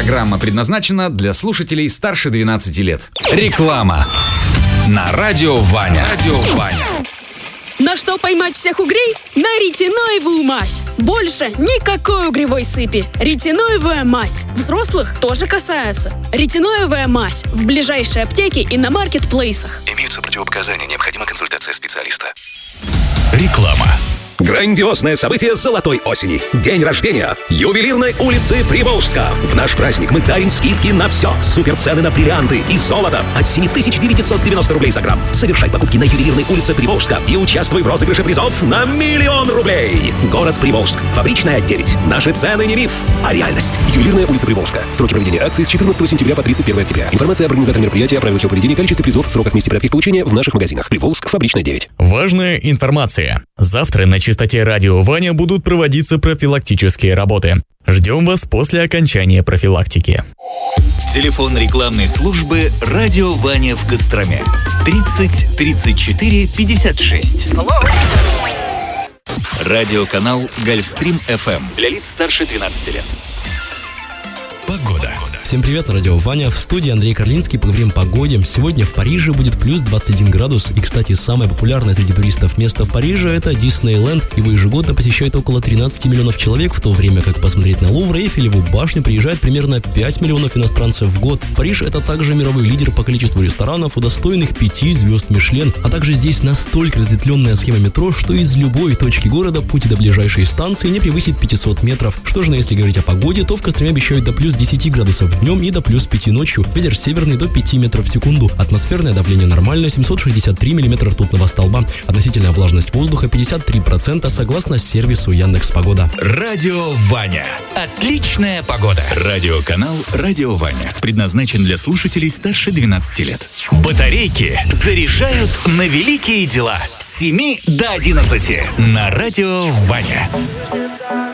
Программа предназначена для слушателей старше 12 лет. Реклама на радио Ваня. На что поймать всех угрей? На ретиноевую мазь. Больше никакой угревой сыпи. Ретиноевая мазь. Взрослых тоже касается. Ретиноевая мазь. В ближайшей аптеке и на маркетплейсах. Имеются противопоказания. Необходима консультация специалиста. Реклама. Грандиозное событие золотой осени. День рождения ювелирной улицы Приволжска. В наш праздник мы дарим скидки на все. Суперцены на бриллианты и золото от 7990 рублей за грамм. Совершай покупки на ювелирной улице Приволжска и участвуй в розыгрыше призов на 1 000 000 рублей. Город Приволжск. Фабричная 9. Наши цены не миф, а реальность. Ювелирная улица Приволжска. Сроки проведения акции с 14 сентября по 31 октября. Информация об организаторе мероприятия, правилах его проведения, количестве призов, сроках, месте порядка их получения в наших магазинах. Приволжск, Фабричная 9. Важная информация. Завтра на частоте радио Ваня будут проводиться профилактические работы. Ждем вас после окончания профилактики. Телефон рекламной службы «Радио Ваня» в Костроме. 30 34 56. Радиоканал «Гольфстрим FM» для лиц старше 12 лет. Погода. Всем привет, на радио Ваня. В студии Андрей Карлинский. Поговорим о погоде. Сегодня в Париже будет плюс 21 градус. И, кстати, самое популярное среди туристов место в Париже — это Диснейленд. Его ежегодно посещает около 13 миллионов человек, в то время как посмотреть на Лувр и Эйфелеву башню приезжает примерно 5 миллионов иностранцев в год. Париж — это также мировой лидер по количеству ресторанов, удостоенных 5 звезд Мишлен. А также здесь настолько разветвленная схема метро, что из любой точки города путь до ближайшей станции не превысит 500 метров. Что же, если говорить о погоде, то в Костроме обещают до плюс 10 градусов днем и до плюс 5 ночью. Ветер северный до 5 метров в секунду. Атмосферное давление нормальное, 763 миллиметра ртутного столба. Относительная влажность воздуха 53% согласно сервису Яндекс.Погода. Радио Ваня. Отличная погода. Радиоканал «Радио Ваня» предназначен для слушателей старше 12 лет. Батарейки заряжают на великие дела. С 7 до 11 на Радио Ваня.